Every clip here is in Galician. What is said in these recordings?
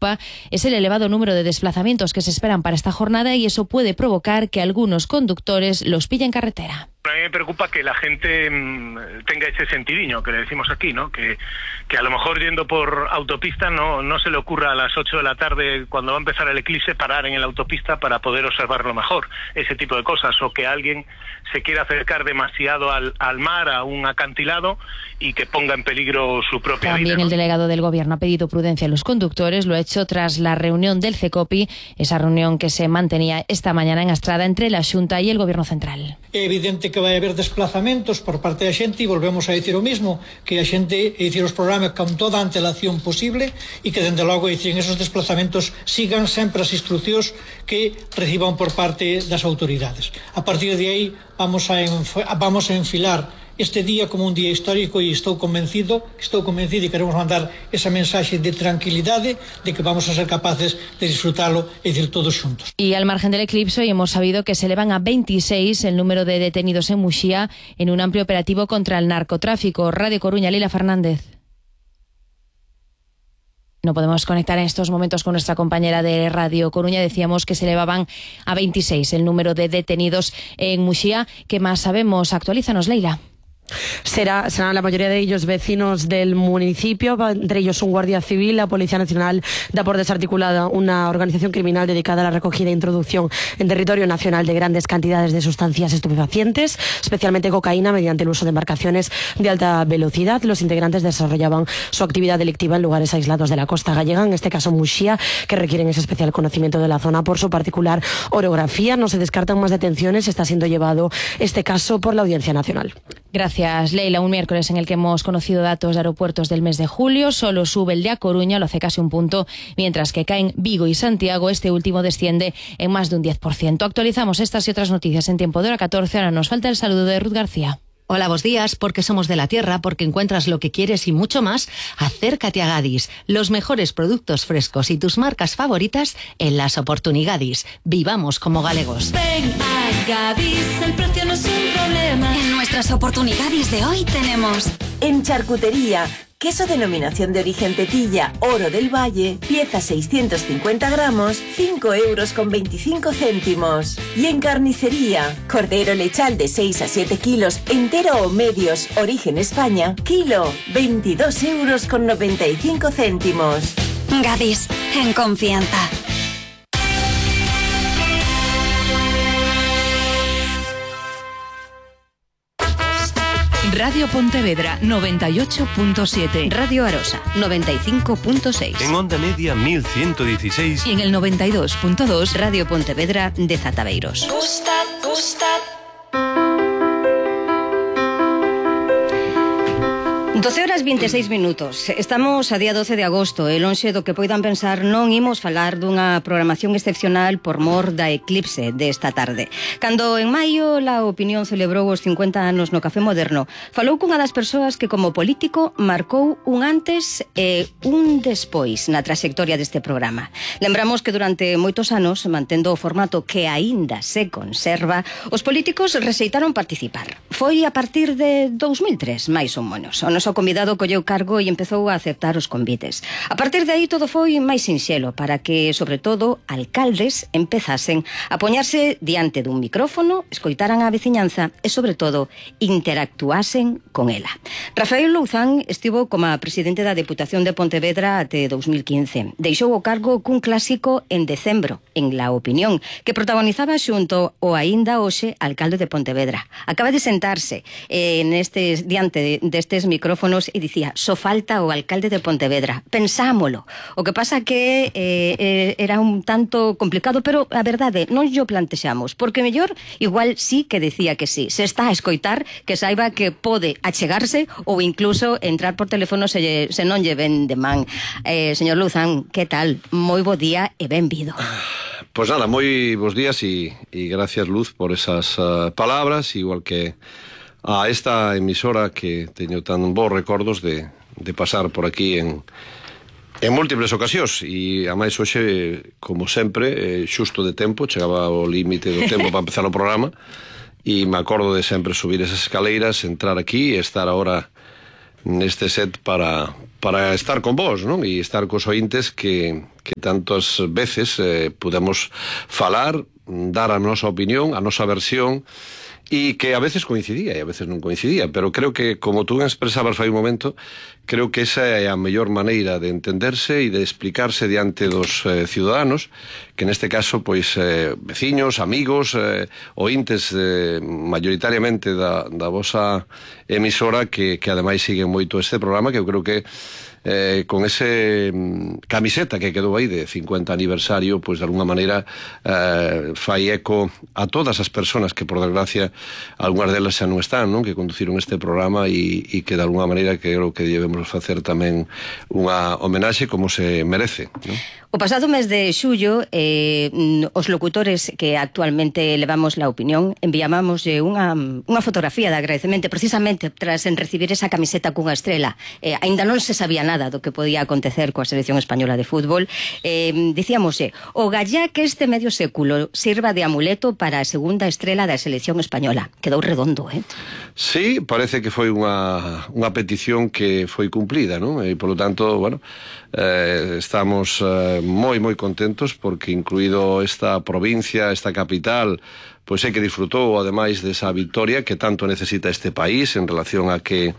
preocupa es el elevado número de desplazamientos que se esperan para esta jornada y eso puede provocar que algunos conductores los pillen en carretera. A mí me preocupa que la gente tenga ese sentidiño que le decimos aquí, ¿no? Que a lo mejor yendo por autopista no se le ocurra a las 8 de la tarde, cuando va a empezar el eclipse, parar en la autopista para poder observarlo mejor, ese tipo de cosas, o que alguien se quiera acercar demasiado al mar, a un acantilado, y que ponga en peligro su propia vida. También el delegado del Gobierno ha pedido prudencia a los conductores, lo ha hecho tras la reunión del CECOPI, esa reunión que se mantenía esta mañana en Astrada entre la Xunta y el Gobierno Central. É evidente que vai haber desplazamentos por parte da xente e volvemos a dicir o mismo, que a xente, dicir, os programas con toda a antelación posible e que, dende logo, dicir, esos desplazamentos sigan sempre as instruccións que reciban por parte das autoridades. A partir de aí vamos a enfilar este día como un día histórico e estou convencido e queremos mandar esa mensaxe de tranquilidade de que vamos a ser capaces de disfrutalo e decir todos xuntos. Y al margen del eclipse, hoy hemos sabido que se elevan a 26 el número de detenidos en Muxía en un amplio operativo contra el narcotráfico. Radio Coruña, Lila Fernández. No podemos conectar en estos momentos con nuestra compañera de Radio Coruña. Decíamos que se elevaban a 26 el número de detenidos en Muxía. ¿Qué más sabemos? Actualízanos, Leila. Serán la mayoría de ellos vecinos del municipio, entre ellos un guardia civil. La Policía Nacional da por desarticulada una organización criminal dedicada a la recogida e introducción en territorio nacional de grandes cantidades de sustancias estupefacientes, especialmente cocaína, mediante el uso de embarcaciones de alta velocidad. Los integrantes desarrollaban su actividad delictiva en lugares aislados de la costa gallega, en este caso Muxía, que requieren ese especial conocimiento de la zona por su particular orografía. No se descartan más detenciones. Está siendo llevado este caso por la Audiencia Nacional. Gracias, Leila. Un miércoles en el que hemos conocido datos de aeropuertos del mes de julio. Solo sube el de A Coruña, lo hace casi un punto, mientras que caen Vigo y Santiago. Este último desciende en más de un 10%. Actualizamos estas y otras noticias en tiempo de hora 14. Ahora nos falta el saludo de Ruth García. Hola, buenos días, porque somos de la tierra, porque encuentras lo que quieres y mucho más. Acércate a Gadis, los mejores productos frescos y tus marcas favoritas en las Oportunigadis. Vivamos como galegos. Ven a Gadis, el precio no es un problema. En nuestras Oportunigadis de hoy tenemos en charcutería, queso denominación de origen Tetilla, Oro del Valle, pieza 650 gramos, 5,25 €. Y en carnicería, cordero lechal de 6 a 7 kilos, entero o medios, origen España, kilo, 22,95 €. Gadis, en confianza. Radio Pontevedra 98.7. Radio Arosa 95.6. En onda media 1116. Y en el 92.2 Radio Pontevedra de Zataveiros. 12:26. Estamos a día 12 de agosto e lonxe do que poidan pensar non imos falar dunha programación excepcional por mor da eclipse desta tarde. Cando en maio La Opinión celebrou os 50 anos no Café Moderno, falou cunha das persoas que como político marcou un antes e un despois na traxectoria deste programa. Lembramos que durante moitos anos, mantendo o formato que aínda se conserva, os políticos rexeitaron participar. Foi a partir de 2003, máis ou menos. O noso convidado colleu cargo e empezou a aceptar os convites. A partir de aí todo foi máis sinxelo para que, sobre todo, alcaldes empezasen a poñarse diante dun micrófono, escoitaran a veciñanza e, sobre todo, interactuasen con ela. Rafael Louzán estivo como presidente da Deputación de Pontevedra até 2015. Deixou o cargo cun clásico en decembro, en La Opinión, que protagonizaba xunto o aínda hoxe alcalde de Pontevedra. Acaba de sentarse diante destes micrófonos e dicía, só falta o alcalde de Pontevedra. Pensámolo. O que pasa que era un tanto complicado, pero a verdade, non llo plantexamos, porque mellor igual sí que decía que sí. Se está a escoitar, que saiba que pode achegarse ou incluso entrar por teléfono se non lle ven de man. Señor Louzán, que tal? Moi bo día e benvido. Pues nada, moi bons días e gracias, Luz, por esas palabras, igual que a esta emisora que teño tan bons recordos de pasar por aquí en múltiples ocasións e a máis hoxe, como sempre, xusto de tempo, chegaba ao límite do tempo para empezar o programa e me acordo de sempre subir esas escaleiras, entrar aquí e estar agora neste set para estar con vos, non? E estar cos ointes que tantas veces podemos falar, dar a nosa opinión, a nosa versión, e que a veces coincidía e a veces non coincidía, pero creo que, como tú expresabas fai un momento, creo que esa é a mellor maneira de entenderse e de explicarse diante dos ciudadanos, que neste caso, pois, veciños, amigos, ointes mayoritariamente da vosa emisora que ademais siguen moito este programa, que eu creo que con ese camiseta que quedou aí de 50 aniversario, pois de alguna maneira fai eco a todas as persoas que, por desgracia, algunhas delas xa non están, non? Que conduciron este programa e que de alguna maneira creo que debemos facer tamén unha homenaxe como se merece, non? O pasado mes de xullo, os locutores que actualmente levamos la opinión enviábamos unha fotografía de agradecemento precisamente tras en recibir esa camiseta cunha estrela. Ainda non se sabía nada do que podía acontecer coa selección española de fútbol. Dicíamos, o gallá que este medio século sirva de amuleto para a segunda estrela da selección española. Quedou redondo, Sí, parece que foi unha petición que foi cumplida, non? E, polo tanto, bueno, estamos moi contentos porque, incluído esta provincia, esta capital, pois é que disfrutou, ademais desa victoria que tanto necesita este país en relación a que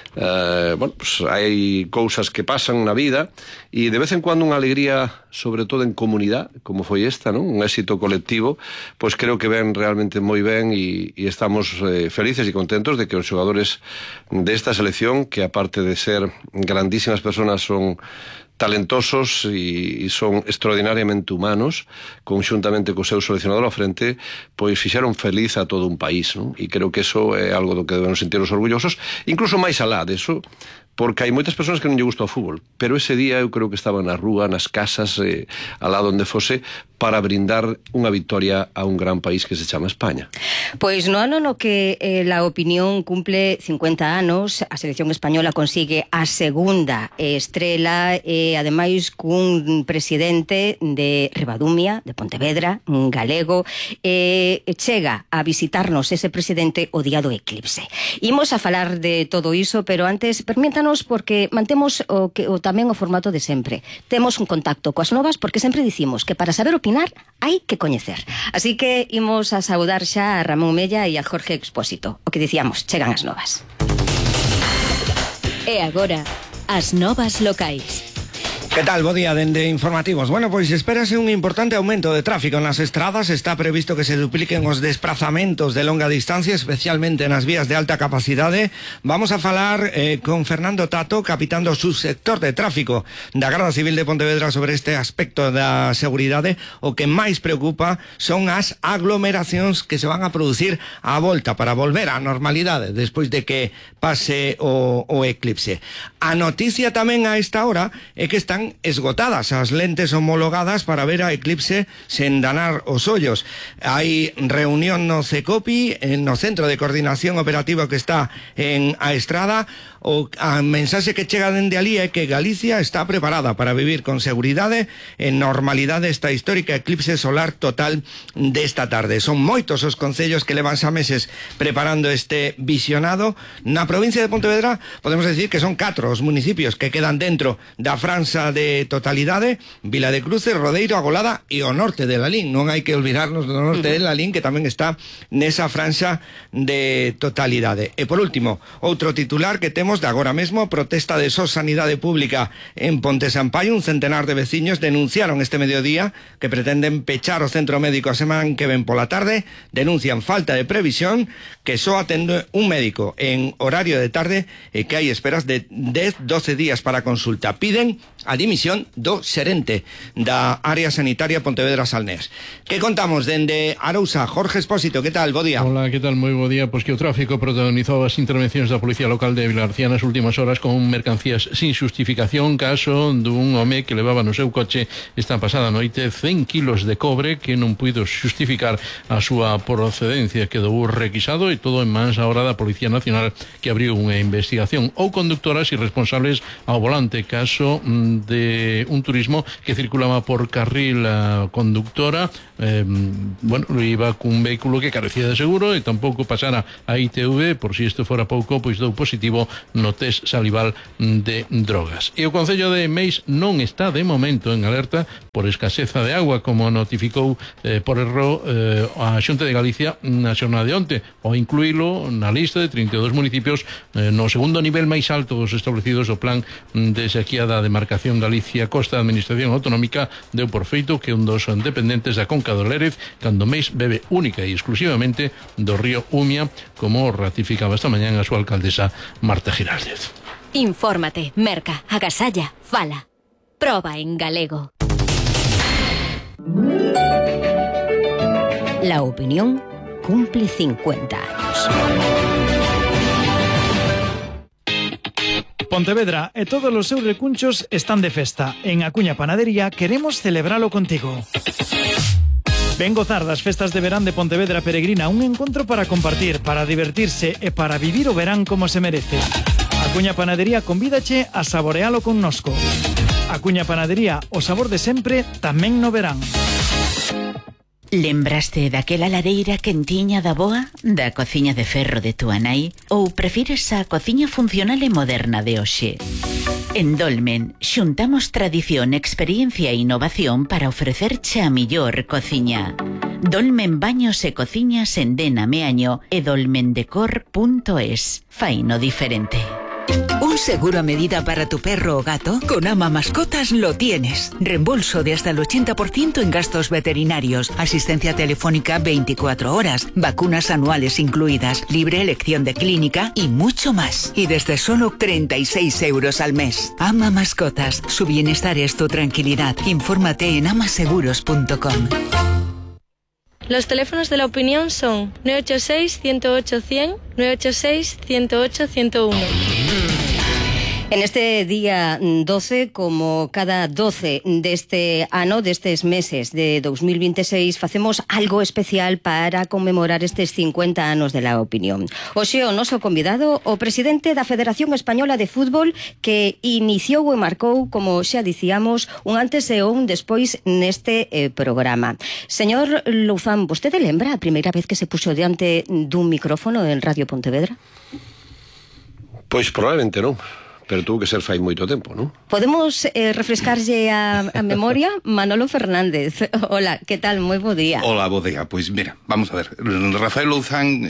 pues hai cousas que pasan na vida e de vez en cuando unha alegría, sobre todo en comunidade, como foi esta, non? Un éxito colectivo, pois creo que ven realmente moi ben e estamos felices e contentos de que os xogadores desta selección, que aparte de ser grandísimas personas, son talentosos e son extraordinariamente humanos, conxuntamente co seu seleccionador ao frente, pois fixeron feliz a todo un país, non? E creo que eso é algo do que debemos sentirnos orgullosos, incluso máis alá deso, porque hai moitas persoas que non lle gusta o fútbol, pero ese día eu creo que estaban na rúa, nas casas, alá onde fose, para brindar unha victoria a un gran país que se chama España. Pois no ano no que la opinión cumple 50 anos, a selección española consigue a segunda estrela, ademais cun presidente de Ribadumia, de Pontevedra, un galego, chega a visitarnos ese presidente o día do eclipse. Imos a falar de todo iso, pero antes, permítanos, porque mantemos tamén o formato de sempre. Temos un contacto coas novas, porque sempre dicimos que para saber opinar hai que coñecer. Así que imos a saudar xa a Ramón Mella e a Jorge Expósito. O que dicíamos, chegan as novas. E agora, as novas locais. Que tal? Bo día dende informativos. Bueno, pois espérase un importante aumento de tráfico nas estradas. Está previsto que se dupliquen os desplazamentos de longa distancia, especialmente nas vías de alta capacidade. Vamos a falar con Fernando Tato, capitán do subsector de tráfico da Garda Civil de Pontevedra, sobre este aspecto da seguridade. O que máis preocupa son as aglomeracións que se van a producir á volta para volver á normalidade despois de que pase o eclipse. A noticia tamén a esta hora é que están esgotadas as lentes homologadas para ver a eclipse sen danar os ollos. Hai reunión no CECOPI, no Centro de Coordinación Operativa que está en A Estrada. A mensaxe que chega dende ali é que Galicia está preparada para vivir con seguridade en normalidade esta histórica eclipse solar total desta tarde. Son moitos os concellos que levan xa meses preparando este visionado. Na provincia de Pontevedra podemos decir que son 4 os municipios que quedan dentro da franxa de totalidade: Vila de Cruces, Rodeiro, Agolada e o norte de Lalín. Non hai que olvidarnos do norte de Lalín, que tamén está nesa franxa de totalidade. E por último, outro titular que temos de agora mesmo: protesta de SOS Sanidade Pública en Ponte Sampaio. Un centenar de veciños denunciaron este mediodía que pretenden pechar o centro médico a semana que ven pola tarde. Denuncian falta de previsión, que só atende un médico en horario de tarde e que hai esperas de 10-12 días para consulta. Piden a dimisión do xerente da área sanitaria Pontevedra-Salnés. Que contamos dende Arousa? Jorge Expósito, que tal? Bo día. Hola, que tal? Moi bo día. Pois que o tráfico protagonizou as intervencións da Policía Local de Vilagarcía nas últimas horas con mercancías sin xustificación, caso dun home que levaba no seu coche esta pasada noite 100 kilos de cobre que non puido xustificar a súa procedencia. Quedou requisado e todo en mans ahora da Policía Nacional, que abriu unha investigación. Ou conductoras irresponsables ao volante, caso de un turismo que circulaba por carril conductora. Iba cun vehículo que carecía de seguro e tampouco pasara a ITV, por si isto fora pouco, pois dou positivo no test salival de drogas. E o Concello de Meis non está de momento en alerta por escaseza de agua, como notificou por erro a Xunta de Galicia na xornada de onte, ao incluílo na lista de 32 municipios no segundo nivel máis alto dos establecidos do plan de sequía da demarcación Galicia-Costa. A Administración Autonómica deu por feito que un dos dependentes da Conca do Lérez, cando Meis bebe única e exclusivamente do río Umia, como ratificaba esta mañá a súa alcaldesa Marta Giraldez. Infórmate, merca, agasalla, fala. Proba en galego. La opinión cumple 50 años. Pontevedra e todos os seus recunchos están de festa. En Acuña Panadería queremos celebralo contigo. Ven gozar das festas de verán de Pontevedra Peregrina, un encontro para compartir, para divertirse e para vivir o verán como se merece. Acuña Panadería convídache a saborealo connosco. Acuña Panadería, o sabor de sempre, tamén no verán. Lembraste daquela lareira quentiña da boa, da cociña de ferro de túa nai, ou prefires a cociña funcional e moderna de hoxe? En Dolmen, xuntamos tradición, experiencia e innovación para ofrecerche a millor cociña. Dolmen Baños e Cociñas en Dena Meaño e dolmendecor.es. Faino diferente. ¿Un seguro a medida para tu perro o gato? Con Ama Mascotas lo tienes. Reembolso de hasta el 80% en gastos veterinarios, asistencia telefónica 24 horas, vacunas anuales incluidas, libre elección de clínica y mucho más. Y desde solo 36 euros al mes. Ama Mascotas. Su bienestar es tu tranquilidad. Infórmate en amaseguros.com. Los teléfonos de la opinión son 986-108-100, 986-108-101. En este día 12, como cada 12 deste ano, destes meses de 2026, facemos algo especial para conmemorar estes 50 anos de la opinión. Hoxe o noso convidado, o presidente da Federación Española de Fútbol, que iniciou e marcou, como xa dicíamos, un antes e un despois neste programa. Señor Louzán, vostede lembra a primeira vez que se puxo diante dun micrófono en Radio Pontevedra? Pois probablemente non. Pero tuvo que ser fai moito tempo, non? Podemos refrescarlle a memoria? Manolo Fernández. Hola, que tal? Moi bo día. Hola, bo día. Pois mira, vamos a ver. Rafael Louzán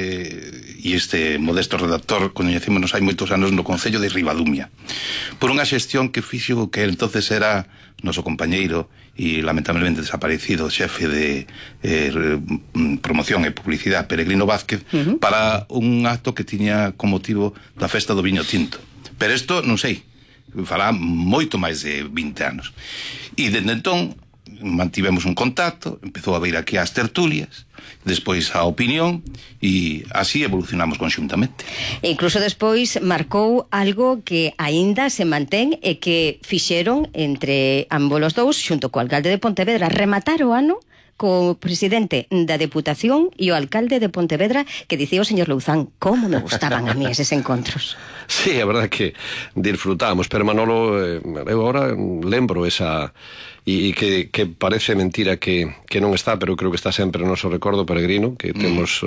e este modesto redactor coñecémonos hai moitos anos no Concello de Ribadumia por unha xestión que fixo que entonces era noso compañeiro e lamentablemente desaparecido xefe de promoción e publicidade, Peregrino Vázquez, para un acto que tiña como motivo da festa do viño tinto. Pero isto, non sei, fará moito máis de 20 anos. E dende entón mantivemos un contacto, empezou a vir aquí ás tertulias, despois a opinión, e así evolucionamos conxuntamente. E incluso despois marcou algo que aínda se mantén e que fixeron entre ambos os dous, xunto co alcalde de Pontevedra, rematar o ano co presidente da Deputación e o alcalde de Pontevedra, que dicía o señor Louzán, como me gustaban a mí eses encontros. Sí, a verdade que disfrutamos, pero Manolo, eu agora lembro esa... E que parece mentira que non está, pero creo que está sempre no noso recordo, Peregrino, que temos,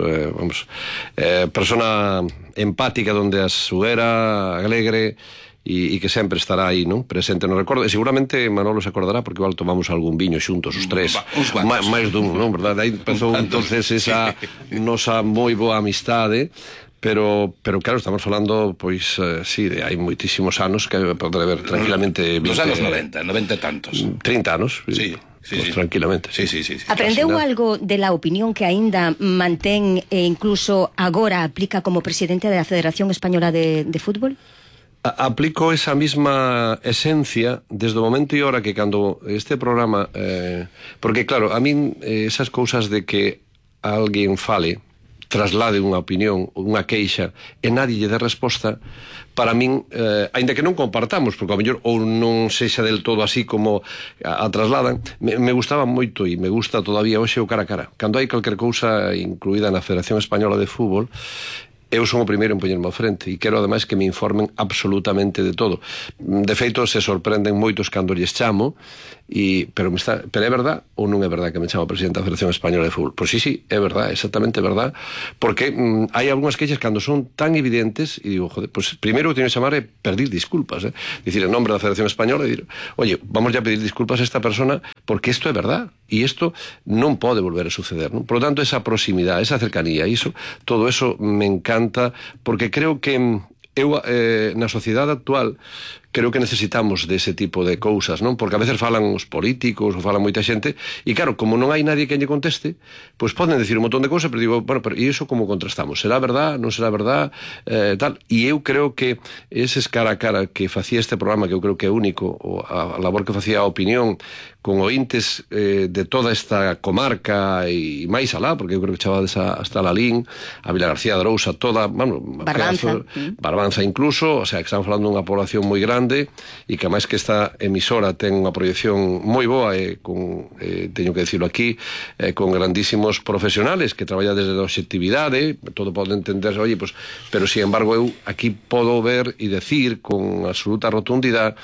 persona empática donde a súera, alegre, e que sempre estará aí, non? Presente no recordo. E seguramente Manolo se acordará porque igual tomamos algún viño xuntos os tres, máis dun, non? Verdade? Aí empezou entonces esa nosa moi boa amistade. Pero claro, estamos falando, pois, sí, de hai moitísimos anos que pode haber tranquilamente... Nos anos 90 e tantos. 30 anos. Sí. Pues tranquilamente. Sí. Aprendeu algo de la opinión que aínda mantén e incluso agora aplica como presidente da Federación Española de Fútbol? Aplico esa misma esencia desde o momento e hora que cando este programa... porque claro, a min esas cousas de que alguén fale, traslade unha opinión, unha queixa, e nadie lle dé resposta, para min, aínda que non compartamos, porque ao mellor ou non sexa del todo así como a trasladan, me gustaba moito e me gusta todavía hoxe o cara a cara. Cando hai calquer cousa incluída na Federación Española de Fútbol, eu son o primeiro en poñerme ao frente e quero ademais que me informen absolutamente de todo. De feito, se sorprenden moitos cando lles chamo, pero é verdad ou non é verdad que me chamo presidente da Federación Española de Fútbol? Pois sí, é verdad, exactamente verdad, porque hai algunhas queixas cando son tan evidentes e digo, joder, pois primeiro o que teño que chamar é pedir disculpas, dicir, en nombre da Federación Española, e dir, oye, vamos ya a pedir disculpas a esta persona porque isto é verdad e isto non pode volver a suceder, non? Por lo tanto, esa proximidade, esa cercanía, todo eso me encanta, porque creo que eu, na sociedade actual, creo que necesitamos dese tipo de cousas, non? Porque a veces falan os políticos ou falan moita xente e claro, como non hai nadie que lle conteste, pois poden decir un montón de cousas, pero digo, bueno, pero e iso como contrastamos? Será verdad? Non será verdad? Tal. E eu creo que eses cara a cara que facía este programa, que eu creo que é único, a labor que facía a Opinión con ointes de toda esta comarca e máis alá, porque eu creo que chavades hasta Lalín, a Vila García de Arousa, toda, bueno, Barbanza incluso, o sea, que estamos falando dunha población moi grande e que máis que esta emisora ten unha proyección moi boa e teño que decirlo aquí, con grandísimos profesionales que traballan desde a obxectividade, todo pode entender, oye, pues, pero sin embargo eu aquí podo ver e decir con absoluta rotundidade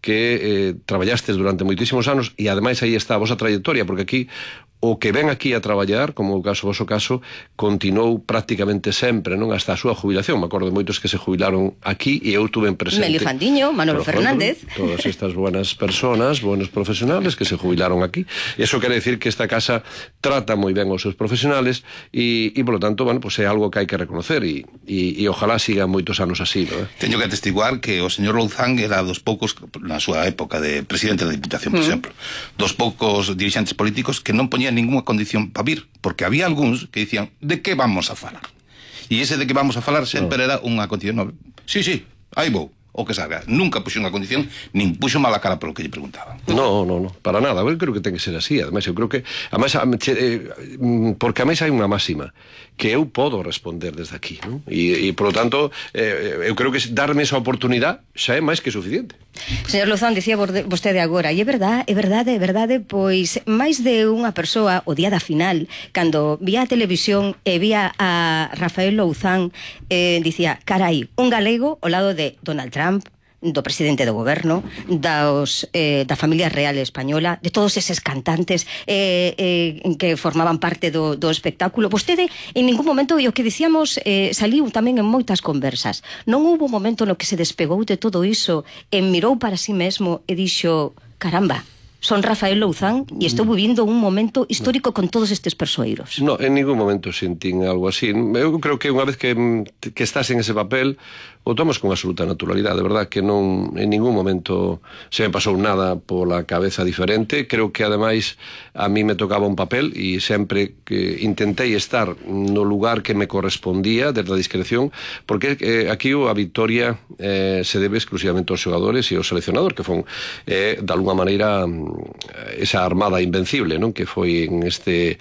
que traballastes durante moitísimos anos e ademais aí está a vosa trayectoria, porque aquí o que ven aquí a traballar, como o voso caso, continuou prácticamente sempre, non, hasta a súa jubilación. Me acordo de moitos que se jubilaron aquí e eu tuve presente. Melio Fandiño, Manolo Fernández. Todas estas buenas personas, buenos profesionales que se jubilaron aquí. Eso quere decir que esta casa trata moi ben aos seus profesionales e por lo tanto, bueno, pues é algo que hai que reconocer e ojalá sigan moitos anos así, non? Teño que atestiguar que o señor Louzán era dos poucos, na súa época de presidente da Diputación, por exemplo, dos poucos dirixentes políticos que non poñían ninguna condición para vir, porque había algúns que dicían, de que vamos a falar? E ese de que vamos a falar sempre era unha condición. Sí, aí vou, o que salga. Nunca puxo unha condición, nin puxo mala cara polo que lle preguntaban. No, para nada. Eu creo que ten que ser así. Ademais, eu creo que porque ademais hai unha máxima que eu podo responder desde aquí, non? E por lo tanto, eu creo que darme esa oportunidade xa é máis que suficiente. Señor Louzán, dicía vostede agora, e é verdade, pois máis de unha persoa o día da final, cando vía a televisión e vía a Rafael Louzán, dicía, carai, un galego ao lado de Donald Trump, do presidente do goberno, da familia real española, de todos eses cantantes que formaban parte do espectáculo. Vostede, en ningún momento, e o que dicíamos, saliu tamén en moitas conversas. Non houbo momento no que se despegou de todo iso e mirou para si mesmo e dixo, caramba, son Rafael Louzán e estou vivindo un momento histórico con todos estes persoeiros. No, en ningún momento sentín algo así. Eu creo que unha vez que estás en ese papel, o tomas con absoluta naturalidade, de verdad que non en ningún momento se me pasou nada pola cabeza diferente. Creo que ademais a mí me tocaba un papel e sempre que intentei estar no lugar que me correspondía desde a discreción, porque aquí a victoria se debe exclusivamente aos xogadores e ao seleccionador, que fon de alguna maneira esa armada invencible, non? Que foi en este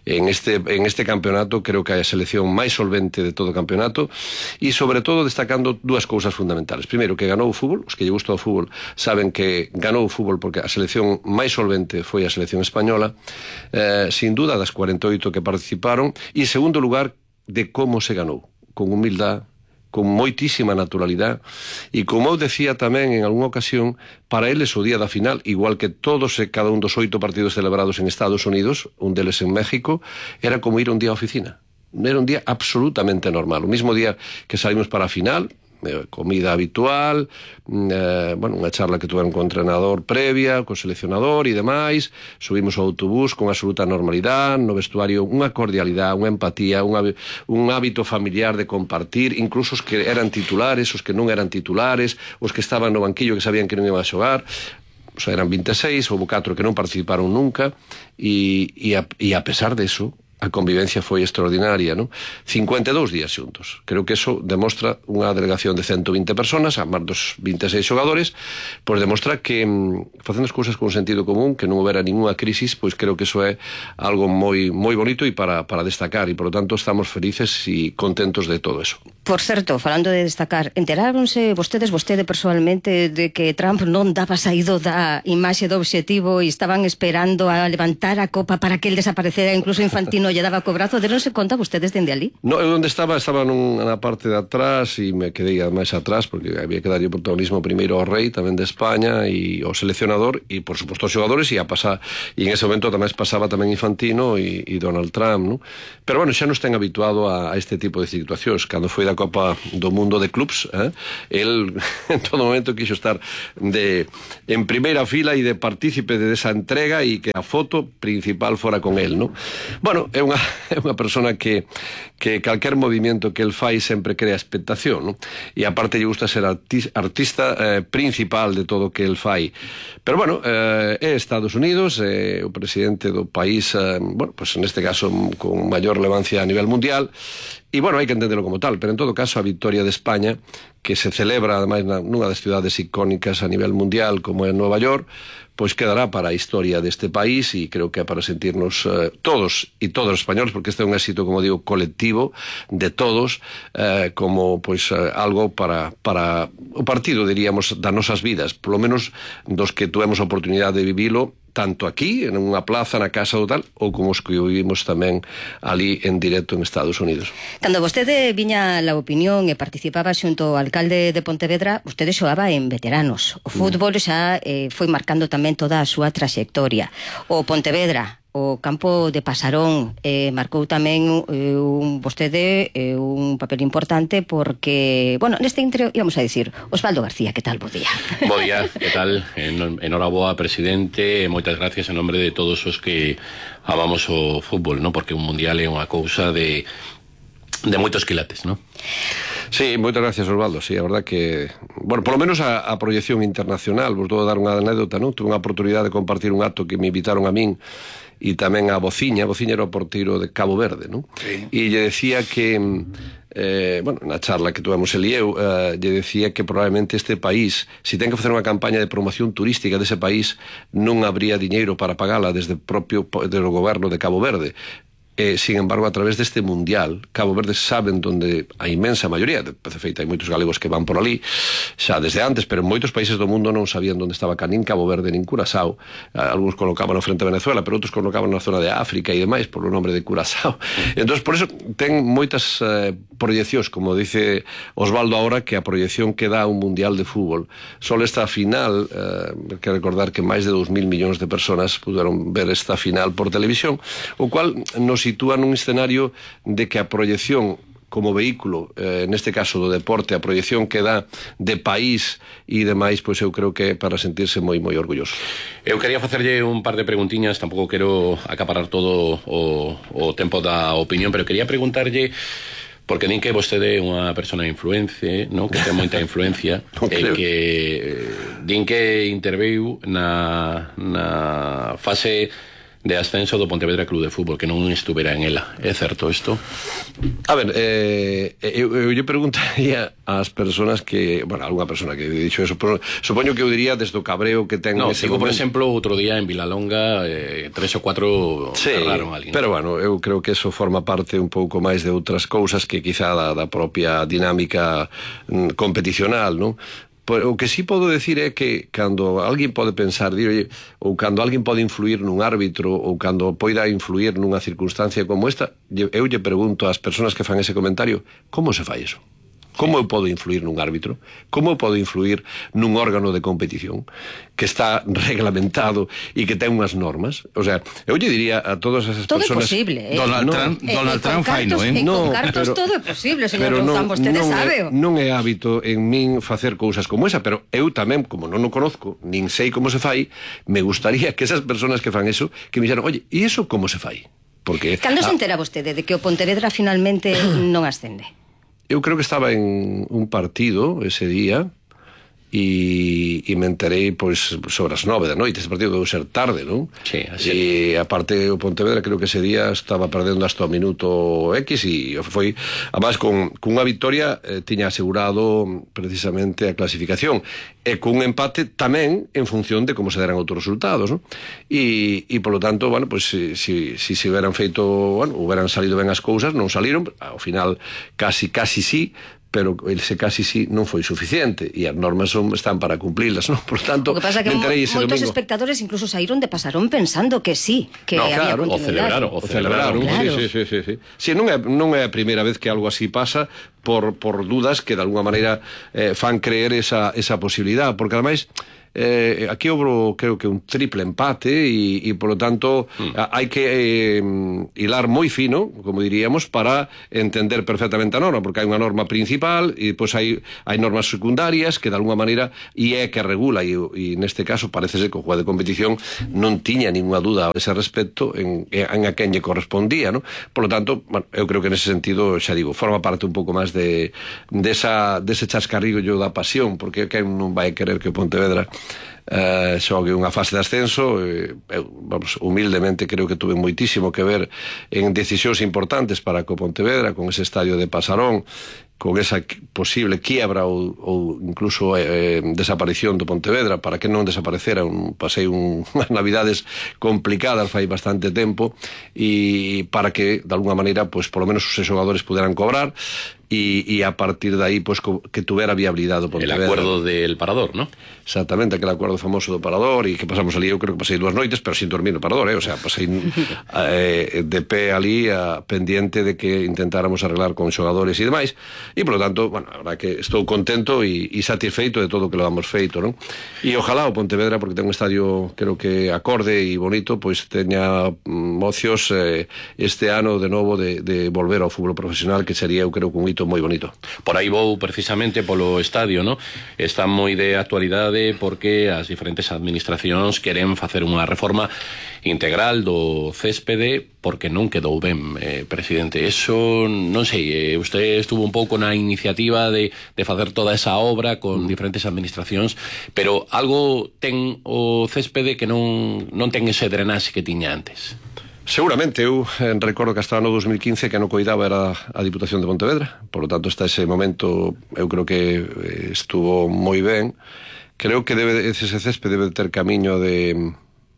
campeonato, creo que a selección máis solvente de todo o campeonato e sobre todo destacando dúas cousas fundamentales. Primeiro, que ganou o fútbol. Os que lle gusta o fútbol saben que ganou o fútbol porque a selección máis solvente foi a selección española, sin duda das 48 que participaron, e en segundo lugar, de como se ganou, con humildade, con moitísima naturalidade, e como eu decía tamén en algunha ocasión, para eles o día da final, igual que todos e cada un dos 8 partidos celebrados en Estados Unidos, un deles en México, era como ir un día á oficina. Era un día absolutamente normal. O mismo día que salimos para a final, comida habitual, bueno, unha charla que tuveron con o entrenador previa, co seleccionador e demais, subimos ao autobús con absoluta normalidade, no vestuario unha cordialidade, unha empatía, un hábito familiar de compartir, incluso os que eran titulares, os que non eran titulares, os que estaban no banquillo que sabían que non iban a xogar. O sea, eran 26, houve 4 que non participaron nunca e a pesar de eso, a convivencia foi extraordinaria, non? 52 días xuntos. Creo que eso demostra unha delegación de 120 personas, a máis dos 26 xogadores, pois demostra que facendo as cousas con sentido común, que non houbera ninguna crisis, pois creo que eso é algo moi bonito e para destacar, e por lo tanto estamos felices e contentos de todo eso. Por certo, falando de destacar, enteráronse vostede persoalmente de que Trump non daba saído da imaxe do obxectivo e estaban esperando a levantar a copa para que el desaparecera, incluso Infantino lle daba co brazo, deronse conta vostedes dende ali? No, eu onde estaba na parte de atrás e me quedei máis atrás porque había que darlle protagonismo primeiro ao rei tamén de España e ao seleccionador e por suposto aos xogadores e en ese momento tamén pasaba tamén Infantino e Donald Trump, ¿no? Pero bueno, xa nos ten habituado a este tipo de situacións. Cando foi da Copa do Mundo de Clubs, el en todo momento quixo estar en primeira fila e de partícipe de esa entrega e que a foto principal fora con el, ¿no? Bueno, é unha persona que calquer movimento que el fai sempre crea expectación, ¿no? E aparte lle gusta ser artista principal de todo o que el fai. Pero bueno, é Estados Unidos, é o presidente do país, bueno, pues neste caso con maior relevancia a nivel mundial, e bueno, hai que entenderlo como tal, pero en todo caso a victoria de España, que se celebra ademais nunha das cidades icónicas a nivel mundial como é Nova York, pois quedará para a historia deste país e creo que é para sentirnos todos e todos os españoles, porque este é un éxito, como digo, colectivo de todos, como pois algo para o partido, diríamos, das nosas vidas, polo menos dos que tuvemos a oportunidade de vivilo tanto aquí, en unha plaza, na casa ou tal, ou como os que vivimos tamén ali en directo en Estados Unidos. Cando vostede viña a La Opinión e participaba xunto ao alcalde de Pontevedra, vostede xogaba en veteranos. O fútbol xa foi marcando tamén toda a súa traxectoria. O Pontevedra, o campo de Pasarón, marcou tamén vostede un papel importante porque, bueno, neste intro íbamos a dicir, Osvaldo García, que tal, bo día? Bo día, que tal? Enhoraboa, presidente, moitas gracias en nombre de todos os que amamos o fútbol, ¿no? Porque un mundial é unha cousa de moitos quilates, ¿no? Sí, moitas gracias, Osvaldo. Sí, a verdad que, bueno, por lo menos a proyección internacional, vos vou dar unha anécdota, ¿no? Tuve unha oportunidade de compartir un acto que me invitaron a min e tamén a Bociña era o porteiro de Cabo Verde, ¿no? Sí. E lle decía que, bueno, na charla que tuvemos el e eu, lle decía que probablemente este país, si ten que facer unha campaña de promoción turística dese país, non habría diñeiro para pagala desde o propio goberno de Cabo Verde. Sin embargo, a través deste mundial, Cabo Verde saben donde a inmensa maioría, de feito hai moitos galegos que van por ali xa desde antes, pero en moitos países do mundo non sabían donde estaba nin Cabo Verde nin Curazao. Algúns colocaban frente a Venezuela, pero outros colocaban na zona de África e demais por o nombre de Curazao. Entón, por eso ten moitas proyeccións, como dice Osvaldo ahora, que a proyección que dá un mundial de fútbol. Só esta final, hay que recordar que máis de 2.000 millóns de personas puderon ver esta final por televisión, o cual nos sitúa nun escenario de que a proyección como vehículo, neste caso do deporte, a proyección que dá de país e demais, pois eu creo que é para sentirse moi orgulloso. Eu quería facerlle un par de preguntiñas, tampouco quero acaparar todo o tempo da opinión, pero quería preguntarlle, porque din que vostede é unha persona de influencia, ¿no? Que ten moita influencia, e que din que interveu na fase de ascenso do Pontevedra Club de Fútbol, que non estuvera en ela. É certo isto? A ver, eu lle preguntaría ás persoas que, bueno, algunha persona que dixo eso, pero supoño que eu diría desde o cabreo que ten ese momento. Por exemplo, outro día en Vilalonga, 3 ou 4 cerraron a alguén. Pero bueno, eu creo que eso forma parte un pouco máis de outras cousas que quizá da propia dinámica competicional, non? O que sí podo decir é que cando alguén pode pensar, ou cando alguén pode influir nun árbitro, ou cando poida influir nunha circunstancia como esta, eu lle pregunto ás persoas que fan ese comentario, como se fai eso? Como eu podo influir nun árbitro? Como eu podo influir nun órgano de competición que está reglamentado e que ten unhas normas? O sea, eu lle diría a todas esas todo persoas... Todo é posible, Donald Trump fai, non? Con cartos todo é posible, señor Louzán, vostede sabe. Non é hábito en min facer cousas como esa, pero eu tamén, como non o conozco, nin sei como se fai, me gustaría que esas persoas que fan eso, que me dixeran, oye, e iso como se fai? Porque... Cando se entera vostede de que o Pontevedra finalmente non ascende? Eu creo que estaba en un partido ese día e me enterei pois sobre as 9 da noite. Ese partido deu ser tarde, non? Sí, así. E aparte o Pontevedra creo que ese día estaba perdendo hasta o minuto X e foi, además, con unha victoria tiña asegurado precisamente a clasificación e con un empate tamén en función de como se deran outros resultados, non? E polo tanto, bueno, pois si se hubieran feito, bueno, hubieran salido ben as cousas, non saliron, ao final casi sí, pero ese casi sí non foi suficiente e as normas están para cumplirlas, non? Por tanto, o que pasa é que moitos espectadores incluso saíron de Pasarón pensando que sí, que había continuidade. O celebraron. Claro. Sí. Sí, non é a primeira vez que algo así pasa por dudas que de alguna maneira fan creer esa posibilidad, porque ademais aquí houve, creo que un triple empate e polo tanto hai que hilar moi fino, como diríamos, para entender perfectamente a norma, porque hai unha norma principal e depois hai normas secundarias que de alguna maneira é que regula e neste caso parece ser que o juez de competición non tiña ninguna duda a ese respecto en a quen lle correspondía, ¿no? Polo tanto, bueno, eu creo que nese sentido, xa digo, forma parte un pouco máis dese chascarrillo da pasión, porque quen non vai querer que Pontevedra xogue unha fase de ascenso. Eu, vamos, humildemente creo que tuve moitísimo que ver en decisións importantes para co Pontevedra, con ese estadio de Pasarón, con esa posible quiebra ou incluso desaparición do Pontevedra, para que non desaparecera. Pasei unhas navidades complicadas fai bastante tempo, e para que de alguna maneira, pues, polo menos os xogadores puderan cobrar e a partir de aí, pues, que tuvera viabilidade o Pontevedra. El acuerdo del Parador, ¿no? Exactamente, aquel acuerdo famoso do Parador, e que pasamos ali, eu creo que pasei 2 noites, pero sin dormir no Parador, o sea, pasei de pé ali pendiente de que intentáramos arreglar con xogadores e demais, e polo tanto, bueno, a verdad que estou contento e satisfeito de todo o que lo hemos feito, non? E ojalá o Pontevedra, porque ten un estadio, creo que acorde e bonito, pois teña mocios este ano de novo de volver ao fútbol profesional, que sería, eu creo, un hito moi bonito. Por aí vou precisamente polo estadio, ¿no? Está moi de actualidade porque as diferentes administracións queren facer unha reforma integral do céspede, porque non quedou ben, presidente. Eso, non sei, usted estuvo un pouco na iniciativa de facer toda esa obra con diferentes administracións, pero algo ten o céspede que non ten ese drenaxe que tiña antes. Seguramente, eu recordo que hasta o ano 2015 que non coidaba era a Diputación de Pontevedra, por lo tanto hasta ese momento eu creo que estuvo moi ben. Creo que ese césped debe ter camiño de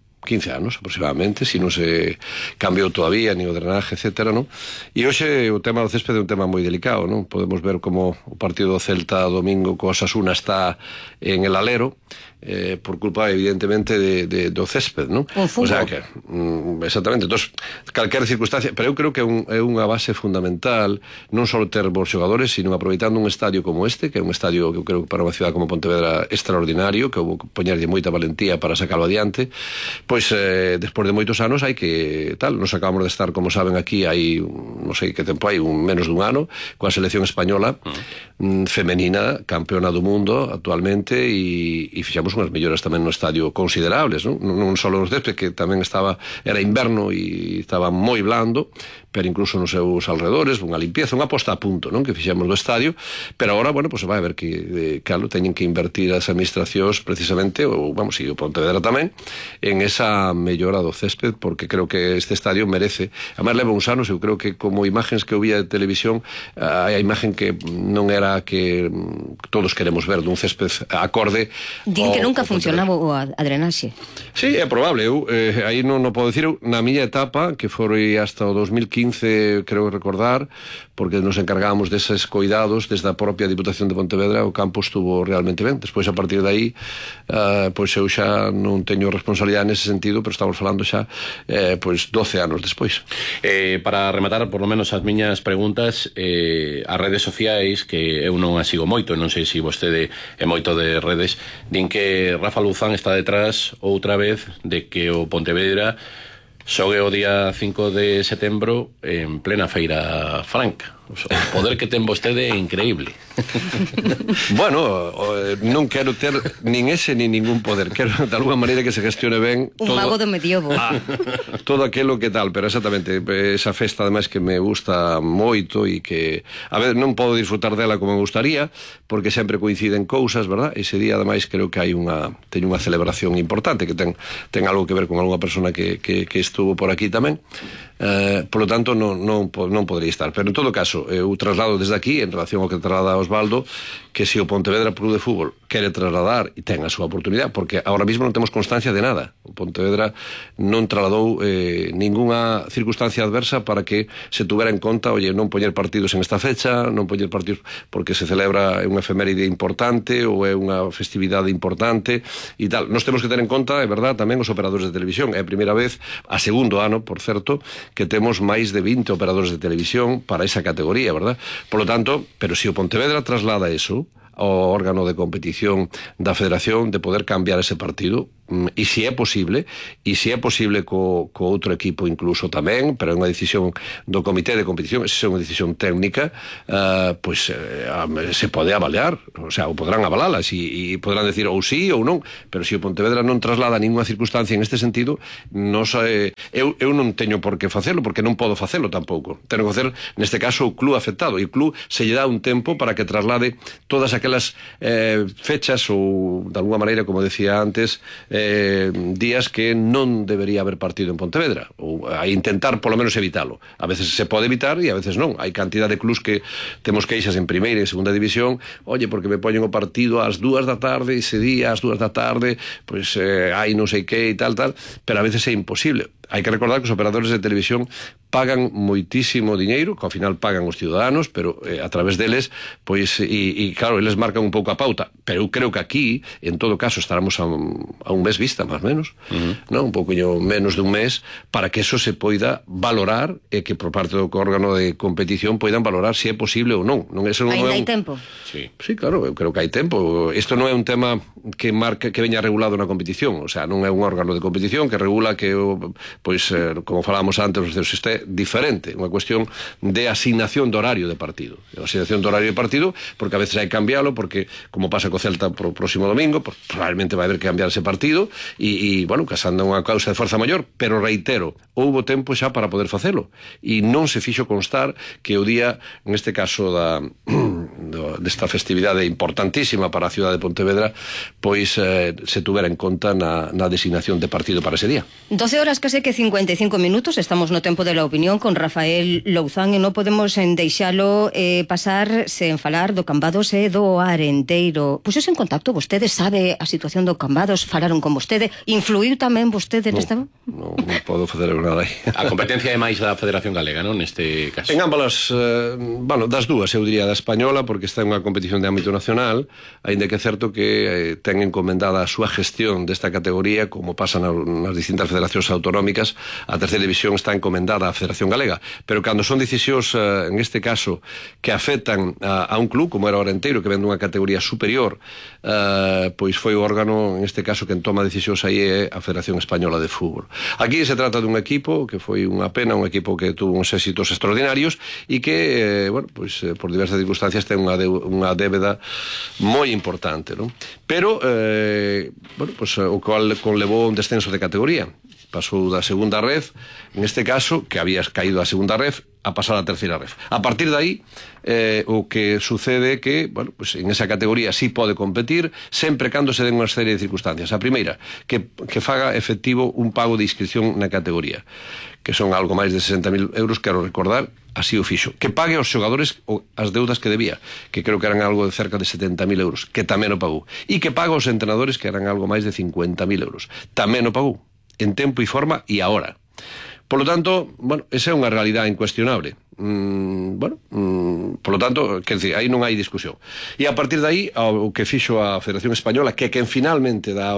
15 anos aproximadamente, se non se cambiou todavía ni o drenaje, etcétera, non? E hoxe o tema do césped é un tema moi delicado, non? Podemos ver como o partido do Celta domingo co Osasuna está en el alero, por culpa evidentemente do césped, non? O fútbol. O sea que, exactamente, entonces, calquera circunstancia, pero eu creo que é unha base fundamental non só ter bons xogadores, sino aproveitando un estadio como este, que é un estadio que eu creo que para unha cidade como Pontevedra extraordinario, que houve que poñerlle moita valentía para sacarlo adiante. Pois despois de moitos anos hai que tal, nos acabamos de estar, como saben, aquí hai non sei que tempo hai, menos dun ano, coa selección española femenina, campeona do mundo actualmente, e fixamos unhas melloras tamén no estadio considerables, non só nos césped, que tamén era inverno e estaba moi blando, pero incluso nos seus alrededores, unha limpieza, unha posta a punto, non, que fixemos do estadio. Pero agora, bueno, pues se vai a ver que claro, teñen que invertir as administracións precisamente, ou vamos, e o Pontevedra tamén, en esa mellora do césped, porque creo que este estadio merece. Además leva uns anos, eu creo que como imagens que eu vía de televisión, a imagen que non era que todos queremos ver dun césped acorde. Din que nunca funcionaba a drenaxe. Sí, é probable. Eu aí non podo dicir. Na miña etapa, que foi hasta o 2015, creo recordar, porque nos encargábamos deses cuidados desde a propia Diputación de Pontevedra, o campo estuvo realmente ben. Despois, a partir de aí, pois eu xa non teño responsabilidade nese sentido, pero estamos falando xa pois 12 anos despois. Para rematar, por lo menos as miñas preguntas, as redes sociais, que eu non as sigo moito, non sei se vostede é moito de redes, din que Rafa Luzán está detrás outra vez de que o Pontevedra xogue o día 5 de setembro en plena Feira Franca. O poder que ten vostede é increíble. Bueno, non quero ter nin ese nin ningún poder. Quero de alguma maneira que se gestione ben un mago do medievo. Todo aquilo que tal, pero exactamente esa festa ademais que me gusta moito e que a ver, non podo disfrutar dela como me gustaría, porque sempre coinciden cousas, verdad? Ese día ademais creo que teño unha celebración importante que ten algo que ver con algunha persona que estuvo por aquí tamén. Por lo tanto non podría estar, pero en todo caso eu traslado desde aquí, en relación ao que traslada Osvaldo, que se o Pontevedra Club de Fútbol quere trasladar e ten a súa oportunidade, porque ahora mismo non temos constancia de nada. O Pontevedra non trasladou ninguna circunstancia adversa para que se tuvera en conta, oye, non poñer partidos en esta fecha, non poñer partidos porque se celebra unha efeméride importante ou é unha festividade importante e tal. Nos temos que ter en conta, é verdad, tamén os operadores de televisión. É a primeira vez, a segundo ano, por certo, que temos máis de 20 operadores de televisión para esa categoría, verdad? Por lo tanto, pero se o Pontevedra traslada eso ao órgano de competición da Federación de poder cambiar ese partido, e se é posible co outro equipo incluso tamén, pero é unha decisión do comité de competición, se é unha decisión técnica, se pode avaliar, o sea, o podrán avalalas e podrán decir ou sí ou non, pero se o Pontevedra non traslada ninguna circunstancia en este sentido, eu non teño por que facelo, porque non podo facelo tampouco. Teño que facer, neste caso, o club afectado, e o club se lle dá un tempo para que traslade todas aquelas fechas ou, de alguna maneira, como decía antes, días que non debería haber partido en Pontevedra, ou a intentar polo menos evitalo. A veces se pode evitar e a veces non. Hai cantidad de clubs que temos queixas en primeira e segunda división, oye, porque me poñen o partido ás 2 da tarde, ese día ás 2 da tarde, pois hai non sei que e tal, pero a veces é imposible. Hai que recordar que os operadores de televisión pagan moitísimo diñeiro, que ao final pagan os ciudadanos, pero a través deles, pois, e claro, eles marcan un pouco a pauta, pero eu creo que aquí, en todo caso, estaremos a un mes vista, máis menos, non? Un pouquinho menos de un mes, para que eso se poida valorar, e que por parte do órgano de competición poidan valorar se é posible ou non. Ainda hai tempo? Sí, claro, eu creo que hai tempo. Isto non é un tema que veña regulado na competición, o sea, non é un órgano de competición que regula que pois, como falábamos antes, este é diferente, unha cuestión de asignación de horario de partido. Asignación de horario de partido, porque a veces hai que cambialo, porque, como pasa co Celta pro próximo domingo, pues, probablemente vai haber que cambiar ese partido, e bueno, que anda unha causa de forza maior, pero reitero, houbo tempo xa para poder facelo, e non se fixo constar que o día, en este caso desta festividade importantísima para a cidade de Pontevedra, pois se tuvera en conta na designación de partido para ese día. 12 horas case que 55 minutos, estamos no tempo de la opinión con Rafael Louzán e non podemos deixalo pasar sen falar do Cambados e do Arenteiro. Puxos en contacto, vostede sabe a situación do Cambados, falaron con vostede, influiu tamén vostede nesta? Non podo facer nada aí. A competencia é máis da Federación Galega, non, neste caso? En ambas, das dúas, eu diría, da española, porque está en unha competición de ámbito nacional, aínda que é certo que ten encomendada a súa gestión desta categoría, como pasa nas distintas federacións autonómicas. A terceira división está encomendada á Federación Galega, pero cando son decisións, en este caso, que afectan a un club, como era o Arenteiro, que ven dunha categoría superior, pois foi o órgano, en este caso, que toma decisións aí é a Federación Española de Fútbol. Aquí se trata dun equipo que foi unha pena, un equipo que tuvo uns éxitos extraordinarios e que, bueno, pois, por diversas circunstancias ten unha débeda moi importante, non? Pero, bueno, pois, o cual conlevou un descenso de categoría. Pasou da segunda ref, en este caso, que había caído a segunda ref, a pasar a terceira ref. A partir de aí, o que sucede é que, bueno, pues en esa categoría sí pode competir, sempre cando se den unha serie de circunstancias. A primeira, que faga efectivo un pago de inscripción na categoría, que son algo máis de 60.000 euros, quero recordar, así o fixo. Que pague aos xogadores as deudas que debía, que creo que eran algo de cerca de 70.000 euros, que tamén o pagou. E que pague aos entrenadores, que eran algo máis de 50.000 euros, tamén o pagou, en tempo e forma e ahora. Por lo tanto, bueno, esa é unha realidade incuestionable. Por lo tanto, quer dizer, aí non hai discusión. E a partir de aí, o que fixo a Federación Española, que quen finalmente dá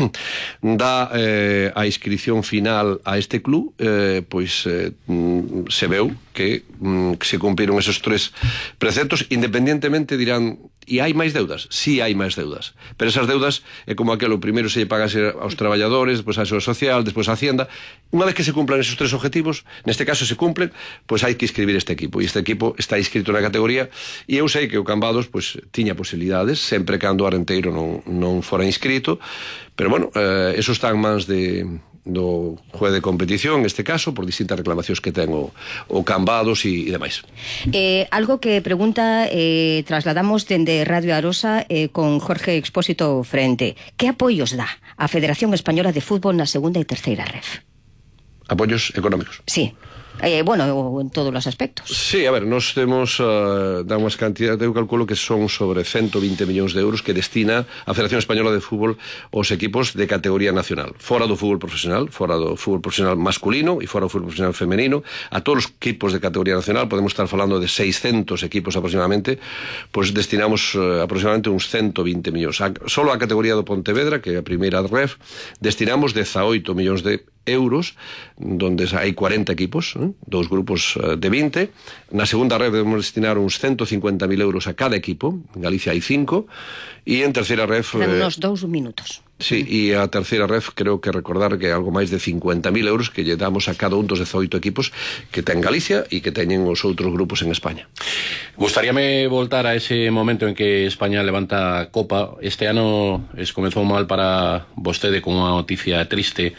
a inscripción final a este club, pois se veu que se cumpriron esos tres preceptos. Independientemente dirán, e hai máis deudas? Sí, hai máis deudas, pero esas deudas é como aquelo, primeiro se lle pagase aos traballadores, despois a Seguridade Social, despois a Hacienda. Unha vez que se cumplan esos tres objetivos, neste caso se cumplen, pois hai que inscribir este equipo, e este equipo está inscrito na categoría, e eu sei que o Cambados pois tiña posibilidades, sempre cando o Arenteiro non fora inscrito, pero bueno, eso está en mans do juez de competición, neste caso, por distintas reclamacións que ten o Cambados e demais. Algo que pregunta, trasladamos dende Radio Arosa con Jorge Expósito frente. Que apoios dá a Federación Española de Fútbol na segunda e terceira ref? Apoios económicos. Sí. Bueno, en todos os aspectos. Sí, a ver, nos temos damos cantidad, eu calculo que son sobre 120 millóns de euros que destina a Federación Española de Fútbol aos equipos de categoría nacional, fora do fútbol profesional masculino e fora do fútbol profesional femenino, a todos os equipos de categoría nacional, podemos estar falando de 600 equipos aproximadamente, pois destinamos aproximadamente uns 120 millóns. Solo a categoría do Pontevedra, que é a primeira ref, destinamos 18 millóns de euros, donde hai 40 equipos, dous grupos de 20. Na segunda red debemos destinar uns 150.000 euros a cada equipo, en Galicia hai 5, e en terceira red... Unos 2 minutos. Sí, e a terceira ref creo que recordar que é algo máis de 50.000 euros que lle damos a cada un dos 18 equipos que ten Galicia e que teñen os outros grupos en España. Gustaríame voltar a ese momento en que España levanta Copa. Este ano comezou mal para vostede con unha noticia triste,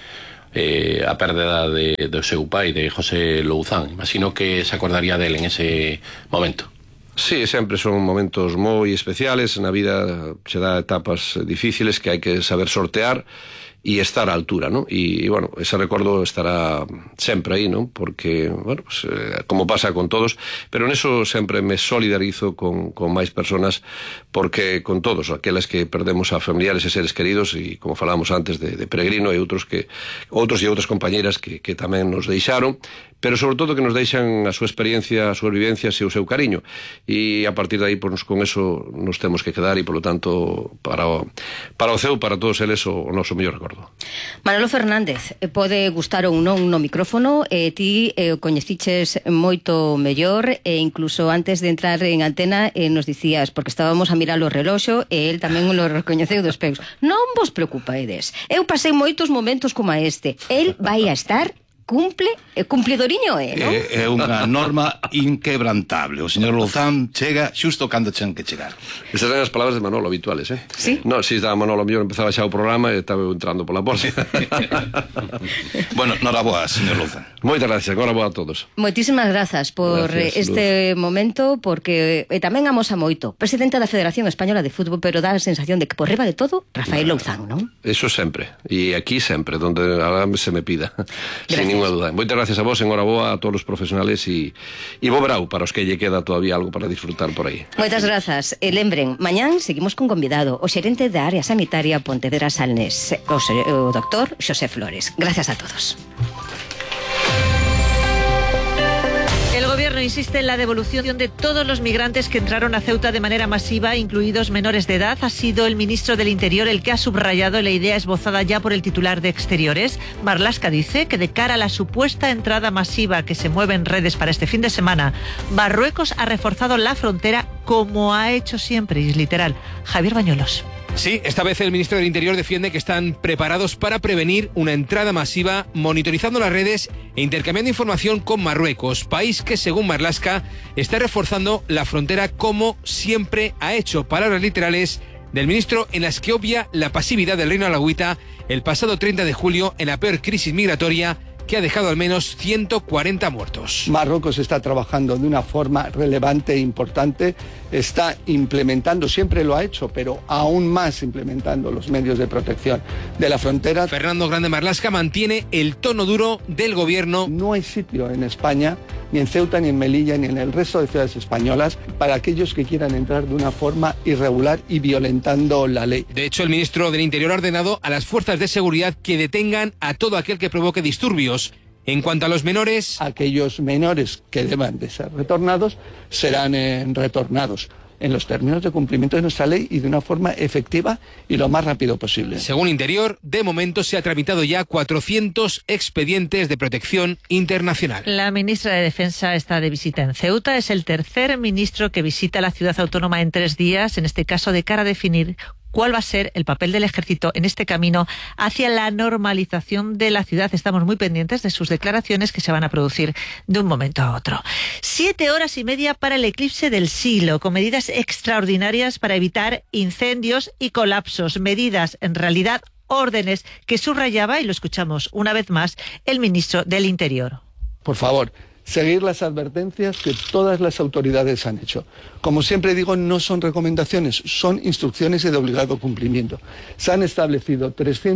a perda do seu pai, de José Louzán. Imagino que se acordaría dele en ese momento. Sí, sempre son momentos moi especiales. Na vida se dá etapas difíciles que hai que saber sortear e estar á altura, ¿no? E, bueno, ese recordo estará sempre aí, ¿no? Porque, bueno, pues, como pasa con todos, pero en eso sempre me solidarizo con máis personas, porque con todos, aquelas que perdemos a familiares e seres queridos, e como falábamos antes de Peregrino e outros e outras compañeiras que tamén nos deixaron, pero sobre todo que nos deixan a súa experiencia, as súas vivencias e o seu cariño, e a partir de aí, pues, con eso nos temos que quedar, e polo tanto para o ceu, para todos eles, o noso mellor recordo. Manolo Fernández, pode gustar ou non no micrófono, ti coñeciches moito mellor, e incluso antes de entrar en antena nos dicías, porque estábamos a mirar o reloxo e el tamén lo recoñeceu dos peus, non vos preocupaedes, eu pasei moitos momentos como a este, el vai a estar cumplidoriño, non? É unha norma inquebrantable. O señor Louzán chega xusto cando ten que chegar. Esas eran as palabras de Manolo habituales, eh? Sí? No, si estaba Manolo mellor empezaba xa o programa e estaba entrando pola porta. Bueno, noraboa, señor Louzán. Moitas gracias, noraboa a todos. Moitísimas grazas por este momento, porque tamén amosa moito. Presidente da Federación Española de Fútbol, pero dá a sensación de que por riba de todo, Rafael Louzán, non? Eso sempre, e aquí sempre, donde se me pida. Sin ninguna duda. Moitas gracias a vos, enhoraboa a todos os profesionales e bo verao para os que lle queda todavía algo para disfrutar por aí. Moitas grazas. Lembren, mañán seguimos con convidado, o xerente da área sanitaria Pontevedra Salnés, o doctor Xosé Flores. Gracias a todos. El gobierno insiste en la devolución de todos los migrantes que entraron a Ceuta de manera masiva, incluidos menores de edad. Ha sido el ministro del Interior el que ha subrayado la idea esbozada ya por el titular de Exteriores. Marlaska dice que de cara a la supuesta entrada masiva que se mueve en redes para este fin de semana, Marruecos ha reforzado la frontera como ha hecho siempre, y es literal. Javier Bañuelos. Sí, esta vez el ministro del Interior defiende que están preparados para prevenir una entrada masiva, monitorizando las redes e intercambiando información con Marruecos, país que, según Marlaska, está reforzando la frontera como siempre ha hecho. Palabras literales del ministro en las que obvia la pasividad del Reino Alauita el pasado 30 de julio en la peor crisis migratoria que ha dejado al menos 140 muertos. Marruecos está trabajando de una forma relevante e importante, está implementando, siempre lo ha hecho, pero aún más implementando los medios de protección de la frontera. Fernando Grande Marlaska mantiene el tono duro del gobierno. No hay sitio en España, ni en Ceuta, ni en Melilla, ni en el resto de ciudades españolas, para aquellos que quieran entrar de una forma irregular y violentando la ley. De hecho, el ministro del Interior ha ordenado a las fuerzas de seguridad que detengan a todo aquel que provoque disturbios. En cuanto a los menores... Aquellos menores que deban de ser retornados serán retornados en los términos de cumplimiento de nuestra ley y de una forma efectiva y lo más rápido posible. Según Interior, de momento se ha tramitado ya 400 expedientes de protección internacional. La ministra de Defensa está de visita en Ceuta. Es el tercer ministro que visita la ciudad autónoma en 3 días, en este caso de cara a definir cuál va a ser el papel del ejército en este camino hacia la normalización de la ciudad. Estamos muy pendientes de sus declaraciones que se van a producir de un momento a otro. 7 horas y media para el eclipse del siglo, con medidas extraordinarias para evitar incendios y colapsos. Medidas, en realidad, órdenes que subrayaba, y lo escuchamos una vez más, el ministro del Interior. Por favor, seguir las advertencias que todas las autoridades han hecho. Como siempre digo, no son recomendaciones, son instrucciones de obligado cumplimiento. Se han establecido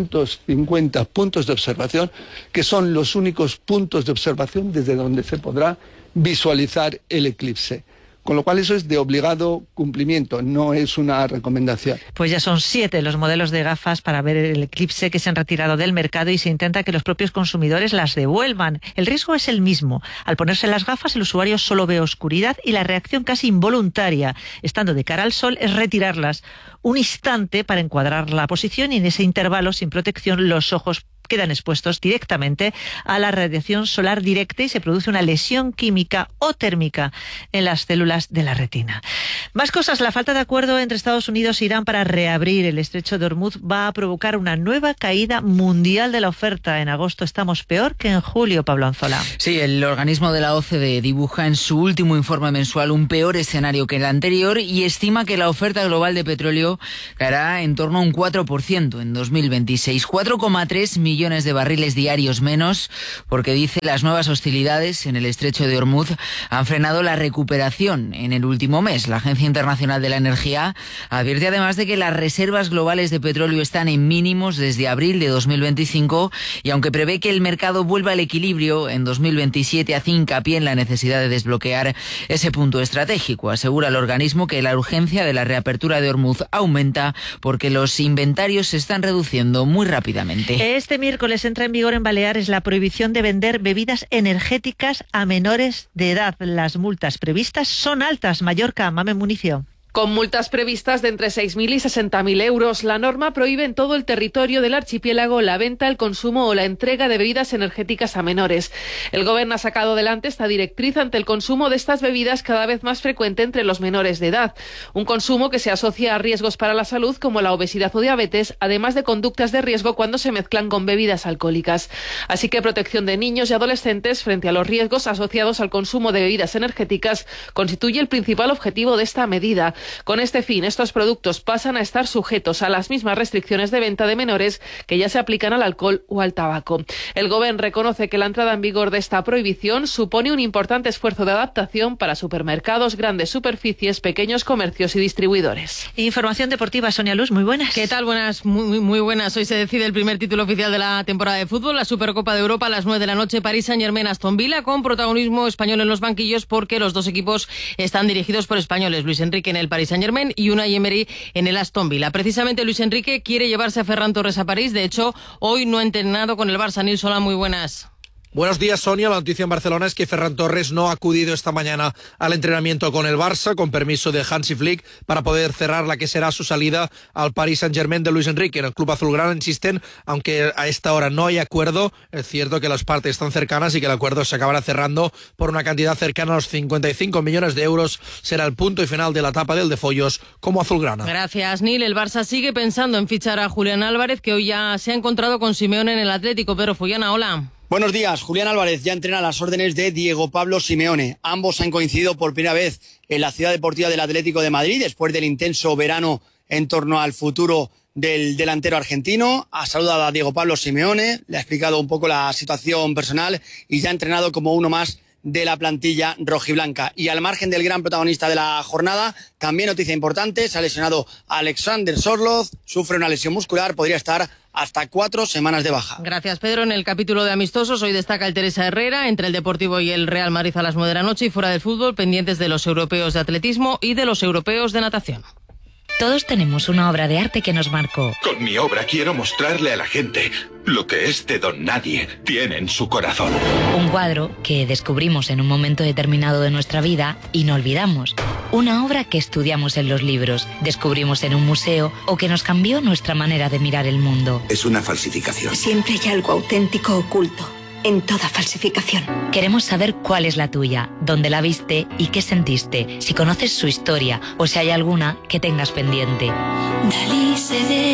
350 puntos de observación, que son los únicos puntos de observación desde donde se podrá visualizar el eclipse. Con lo cual eso es de obligado cumplimiento, no es una recomendación. Pues ya son 7 los modelos de gafas para ver el eclipse que se han retirado del mercado y se intenta que los propios consumidores las devuelvan. El riesgo es el mismo. Al ponerse las gafas el usuario solo ve oscuridad y la reacción casi involuntaria, estando de cara al sol, es retirarlas. Un instante para encuadrar la posición y en ese intervalo sin protección los ojos quedan expuestos directamente a la radiación solar directa y se produce una lesión química o térmica en las células de la retina. Más cosas, la falta de acuerdo entre Estados Unidos e Irán para reabrir el estrecho de Hormuz va a provocar una nueva caída mundial de la oferta. En agosto estamos peor que en julio, Pablo Anzola. Sí, el organismo de la OCDE dibuja en su último informe mensual un peor escenario que el anterior y estima que la oferta global de petróleo caerá en torno a un 4% en 2026, 4,3 millones de barriles diarios menos, porque dice las nuevas hostilidades en el estrecho de Hormuz han frenado la recuperación en el último mes. La Agencia Internacional de la Energía advierte además de que las reservas globales de petróleo están en mínimos desde abril de 2025 y aunque prevé que el mercado vuelva al equilibrio en 2027, hace hincapié en la necesidad de desbloquear ese punto estratégico. Asegura el organismo que la urgencia de la reapertura de Hormuz aumenta porque los inventarios se están reduciendo muy rápidamente. Este miércoles entra en vigor en Baleares la prohibición de vender bebidas energéticas a menores de edad. Las multas previstas son altas. Mallorca, Mame Municio. Con multas previstas de entre 6.000 y 60.000 euros, la norma prohíbe en todo el territorio del archipiélago la venta, el consumo o la entrega de bebidas energéticas a menores. El Gobierno ha sacado adelante esta directriz ante el consumo de estas bebidas cada vez más frecuente entre los menores de edad. Un consumo que se asocia a riesgos para la salud como la obesidad o diabetes, además de conductas de riesgo cuando se mezclan con bebidas alcohólicas. Así que protección de niños y adolescentes frente a los riesgos asociados al consumo de bebidas energéticas constituye el principal objetivo de esta medida. Con este fin, estos productos pasan a estar sujetos a las mismas restricciones de venta de menores que ya se aplican al alcohol o al tabaco. El Gobierno reconoce que la entrada en vigor de esta prohibición supone un importante esfuerzo de adaptación para supermercados, grandes superficies, pequeños comercios y distribuidores. Información deportiva, Sonia Luz, muy buenas. ¿Qué tal? Buenas, muy buenas. Hoy se decide el primer título oficial de la temporada de fútbol, la Supercopa de Europa a las 9 de la noche, Paris Saint-Germain-Aston Villa, con protagonismo español en los banquillos porque los dos equipos están dirigidos por españoles. Luis Enrique en el Paris Saint-Germain y Unai Emery en el Aston Villa. Precisamente Luis Enrique quiere llevarse a Ferran Torres a París. De hecho, hoy no ha entrenado con el Barça. Nils, hola, muy buenas. Buenos días, Sonia. La noticia en Barcelona es que Ferran Torres no ha acudido esta mañana al entrenamiento con el Barça, con permiso de Hansi Flick, para poder cerrar la que será su salida al Paris Saint-Germain de Luis Enrique. En el club azulgrana insisten, aunque a esta hora no hay acuerdo, es cierto que las partes están cercanas y que el acuerdo se acabará cerrando por una cantidad cercana a los 55 millones de euros. Será el punto y final de la etapa del de Follos como azulgrana. Gracias, Nil. El Barça sigue pensando en fichar a Julián Álvarez, que hoy ya se ha encontrado con Simeone en el Atlético. Pedro Fullana, hola. Buenos días. Julián Álvarez ya entrena a las órdenes de Diego Pablo Simeone. Ambos han coincidido por primera vez en la ciudad deportiva del Atlético de Madrid después del intenso verano en torno al futuro del delantero argentino. Ha saludado a Diego Pablo Simeone, le ha explicado un poco la situación personal y ya ha entrenado como uno más de la plantilla rojiblanca. Y al margen del gran protagonista de la jornada, también noticia importante, se ha lesionado Alexander Sorloth, sufre una lesión muscular, podría estar hasta 4 semanas de baja. Gracias, Pedro. En el capítulo de amistosos, hoy destaca el Teresa Herrera, entre el Deportivo y el Real Madrid a las 9 de la noche, y fuera del fútbol, pendientes de los europeos de atletismo y de los europeos de natación. Todos tenemos una obra de arte que nos marcó. Con mi obra quiero mostrarle a la gente lo que este don nadie tiene en su corazón. Un cuadro que descubrimos en un momento determinado de nuestra vida y no olvidamos. Una obra que estudiamos en los libros, descubrimos en un museo o que nos cambió nuestra manera de mirar el mundo. Es una falsificación. Siempre hay algo auténtico oculto en toda falsificación. Queremos saber cuál es la tuya, dónde la viste y qué sentiste, si conoces su historia o si hay alguna que tengas pendiente. Dalí se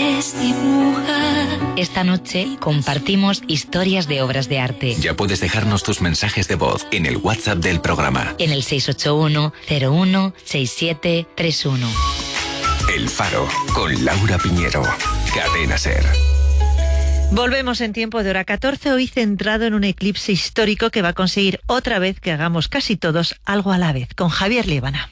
desdibuja. Esta noche compartimos historias de obras de arte. Ya puedes dejarnos tus mensajes de voz en el WhatsApp del programa. En el 681-01-6731. El Faro, con Laura Piñero. Cadena SER. Volvemos en tiempo de hora 14, hoy centrado en un eclipse histórico que va a conseguir otra vez que hagamos casi todos algo a la vez, con Javier Líbana.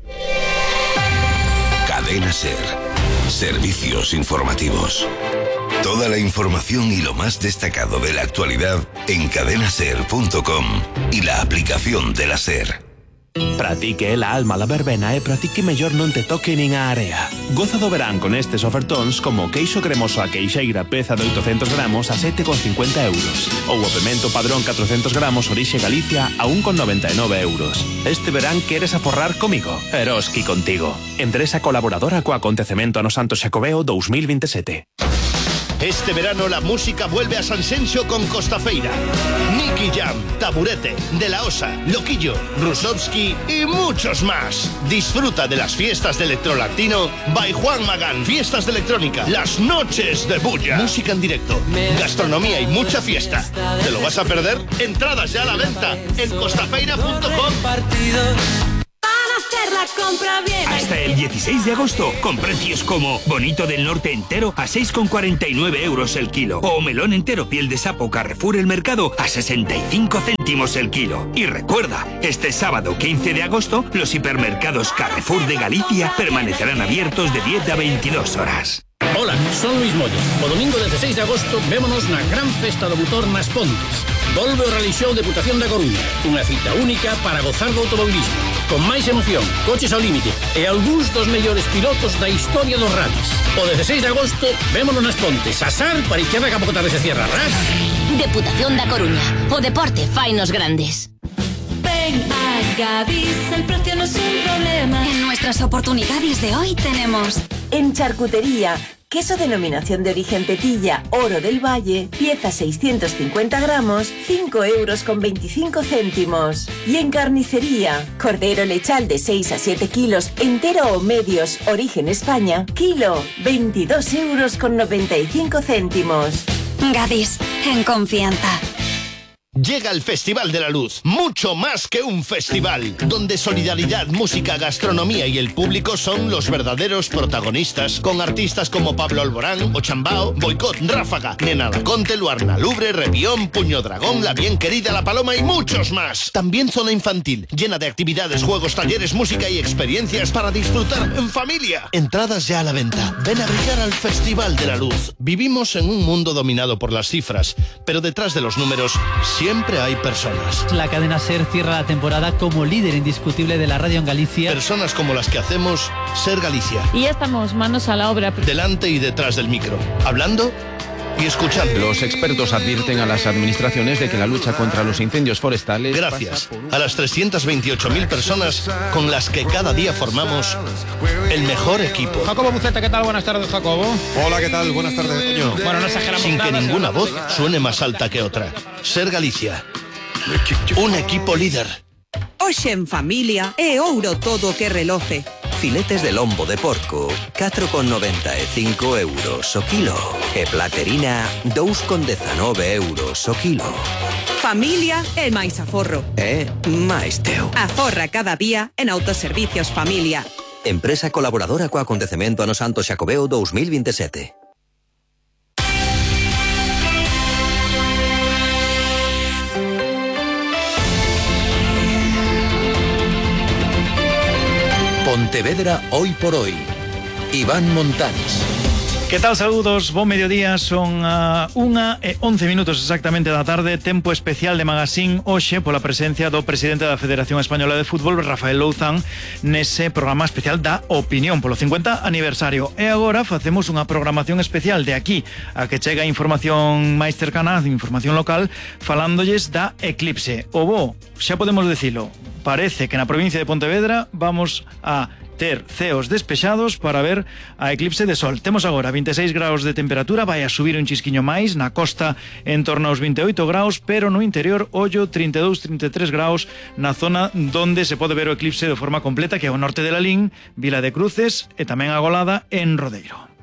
Cadena SER. Servicios informativos. Toda la información y lo más destacado de la actualidad en cadenaser.com y la aplicación de la SER. Pratique la alma la verbena e pratique mellor non te toque nin a area. Goza do verán con estes ofertóns como queixo cremoso a queixeira peza de 800 gramos a 7,50 euros ou o pemento padrón 400 gramos orixe Galicia a 1,99 euros. Este verán queres aforrar comigo? Eroski contigo. Empresa colaboradora co acontecemento Ano Santo Xacobeo 2027. Este verano la música vuelve a Sanxenxo con Costafeira. Nicky Jam, Taburete, De La Osa, Loquillo, Rusovsky y muchos más. Disfruta de las fiestas de electrolatino by Juan Magán. Fiestas de electrónica, las noches de bulla. Música en directo, gastronomía y mucha fiesta. ¿Te lo vas a perder? Entradas ya a la venta en costafeira.com. La compra bien. Hasta el 16 de agosto, con precios como bonito del norte entero a 6,49 euros el kilo o melón entero piel de sapo Carrefour El Mercado a 65 céntimos el kilo. Y recuerda, este sábado 15 de agosto, los hipermercados Carrefour de Galicia permanecerán abiertos de 10 a 22 horas. Hola, son Luis Moya. O domingo 16 de agosto vémonos na gran festa do motor nas Pontes. Volve o Rally Show Deputación da Coruña, unha cita única para gozar do automobilismo, con máis emoción, coches ao límite e algúns dos mellores pilotos da historia dos rallies. O 16 de agosto vémonos nas Pontes, asar para izquierda que a pouco tarde se cierra. Ras. Deputación da Coruña, o deporte fainos grandes. Ven a Gadis, el precio no es un problema. En nuestras oportunidades de hoy tenemos en charcutería, queso denominación de origen Tetilla, Oro del Valle, pieza 650 gramos, 5,25 euros. Y en carnicería, cordero lechal de 6 a 7 kilos, entero o medios, origen España, kilo, 22,95 euros. Gadis, en confianza. Llega el Festival de la Luz, mucho más que un festival, donde solidaridad, música, gastronomía y el público son los verdaderos protagonistas, con artistas como Pablo Alborán, Ochambao, Boicot, Ráfaga, Nena Laconte, Luarna Lubre, Repión, Puño Dragón, La Bien Querida, La Paloma y muchos más. También zona infantil, llena de actividades, juegos, talleres, música y experiencias para disfrutar en familia. Entradas ya a la venta. Ven a brillar al Festival de la Luz. Vivimos en un mundo dominado por las cifras, pero detrás de los números siempre hay personas. La cadena SER cierra la temporada como líder indiscutible de la radio en Galicia. Personas como las que hacemos SER Galicia. Y ya estamos manos a la obra. Delante y detrás del micro. Hablando y escuchando. Los expertos advierten a las administraciones de que la lucha contra los incendios forestales... Gracias a las 328.000 personas con las que cada día formamos el mejor equipo. Jacobo Buceta, ¿qué tal? Buenas tardes, Jacobo. Hola, ¿qué tal? Buenas tardes, Toño. Bueno, no exageramos sin nada, que ninguna voz suene más alta que otra. SER Galicia. Un equipo líder. Hoxe en familia é ouro todo o que reloce. Filetes de lombo de porco, 4,95 euros o kilo. E platerina, 2,19 euros o kilo. Familia é máis aforro. É máis teu. Aforra cada día en Autoservicios Familia. Empresa colaboradora co acontecemento Ano Santo Xacobeo 2027. Pontevedra hoy por hoy. Iván Montanes. ¿Qué tal? Saludos, bon mediodía. Son 1:11 exactamente da tarde. Tempo especial de Magazine hoxe pola presencia do presidente da Federación Española de Fútbol, Rafael Louzán, nese programa especial da Opinión polo 50 aniversario. E agora facemos unha programación especial de aquí a que chega información máis cercana, información local, falándolles da eclipse. O bo, xa podemos dicilo, parece que na provincia de Pontevedra vamos a ter ceos despexados para ver a eclipse de sol. Temos agora 26 graus de temperatura, vai a subir un chisquiño máis, na costa en torno aos 28 graus, pero no interior, ollo, 32-33 graus na zona donde se pode ver o eclipse de forma completa, que é o norte de Lalín, Vila de Cruces e tamén a Golada en Rodeiro.